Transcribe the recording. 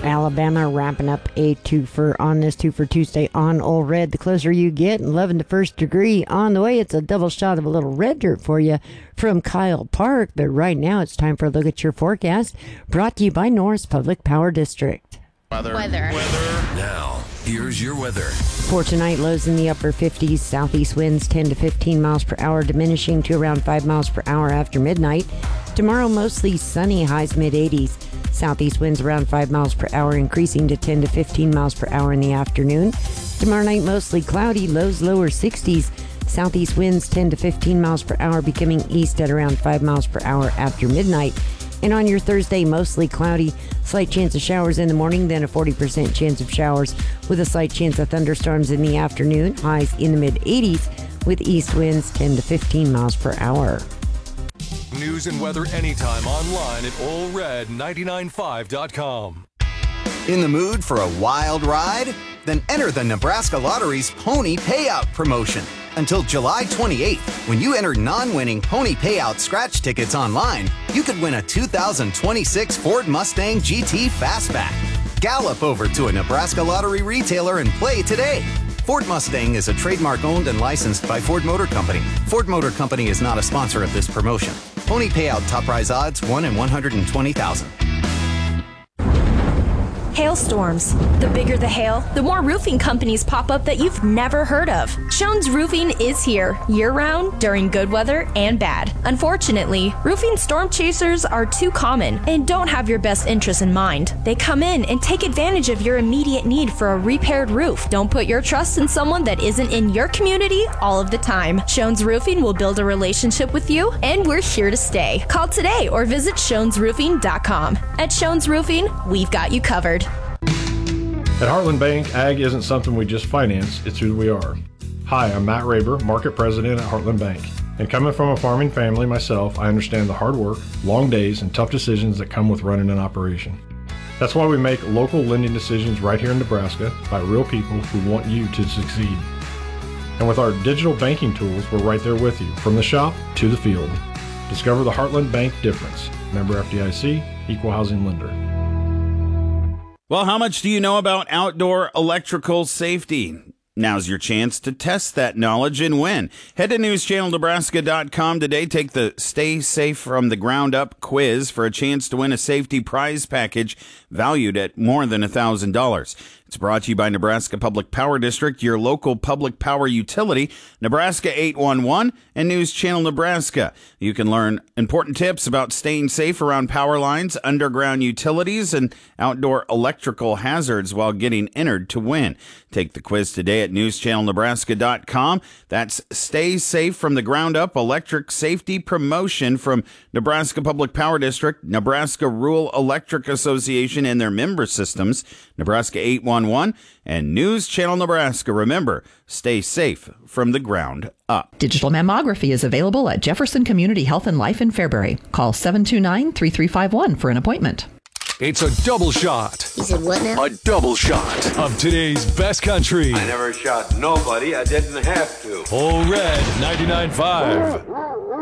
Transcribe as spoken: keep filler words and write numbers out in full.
Alabama, wrapping up a twofer on this Two for Tuesday on Old Red. The closer you get, and loving the first degree on the way. It's a double shot of a little red dirt for you from Kyle Park. But right now, it's time for a look at your forecast, brought to you by Norris Public Power District. Weather. Weather. Weather. Now, here's your weather. For tonight, lows in the upper fifties, southeast winds ten to fifteen miles per hour, diminishing to around five miles per hour after midnight. Tomorrow, mostly sunny, highs mid eighties. Southeast winds around five miles per hour, increasing to ten to fifteen miles per hour in the afternoon. Tomorrow night, mostly cloudy, lows lower sixties. Southeast winds ten to fifteen miles per hour, becoming east at around five miles per hour after midnight. And on your Thursday, mostly cloudy, slight chance of showers in the morning, then a forty percent chance of showers with a slight chance of thunderstorms in the afternoon, highs in the mid eighties with east winds ten to fifteen miles per hour. News and weather anytime online at Ole Red ninety-nine five dot com. In the mood for a wild ride? Then enter the Nebraska Lottery's Pony Payout promotion. Until July twenty-eighth, when you enter non-winning Pony Payout scratch tickets online, you could win a two thousand twenty-six Ford Mustang G T Fastback. Gallop over to a Nebraska Lottery retailer and play today. Ford Mustang is a trademark owned and licensed by Ford Motor Company. Ford Motor Company is not a sponsor of this promotion. Pony Payout top prize odds one in one hundred twenty thousand. Hailstorms. The bigger the hail, the more roofing companies pop up that you've never heard of. Schoen's Roofing is here, year-round, during good weather and bad. Unfortunately, roofing storm chasers are too common and don't have your best interests in mind. They come in and take advantage of your immediate need for a repaired roof. Don't put your trust in someone that isn't in your community all of the time. Schoen's Roofing will build a relationship with you, and we're here to stay. Call today or visit schoens roofing dot com. At Schoen's Roofing, we've got you covered. At Heartland Bank, ag isn't something we just finance, it's who we are. Hi, I'm Matt Raber, Market President at Heartland Bank. And coming from a farming family myself, I understand the hard work, long days, and tough decisions that come with running an operation. That's why we make local lending decisions right here in Nebraska by real people who want you to succeed. And with our digital banking tools, we're right there with you, from the shop to the field. Discover the Heartland Bank difference. Member F D I C, Equal Housing Lender. Well, how much do you know about outdoor electrical safety? Now's your chance to test that knowledge and win. Head to news channel nebraska dot com today. Take the Stay Safe from the Ground Up quiz for a chance to win a safety prize package valued at more than one thousand dollars. It's brought to you by Nebraska Public Power District, your local public power utility, Nebraska eight one one, and News Channel Nebraska. You can learn important tips about staying safe around power lines, underground utilities, and outdoor electrical hazards while getting entered to win. Take the quiz today at news channel nebraska dot com. That's Stay Safe from the Ground Up Electric Safety Promotion from Nebraska Public Power District, Nebraska Rural Electric Association and their member systems, Nebraska eight one one, and News Channel Nebraska. Remember, stay safe from the ground up. Digital mammography is available at Jefferson Community Health and Life in Fairbury. Call seven two nine, three three five one for an appointment. It's a double shot. You said what now? A double shot of today's best country. I never shot nobody. I didn't have to. Ole Red ninety-nine point five.